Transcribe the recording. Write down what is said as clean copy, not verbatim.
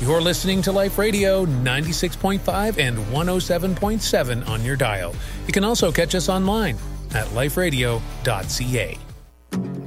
You're listening to Life Radio 96.5 and 107.7 on your dial. You can also catch us online at liferadio.ca.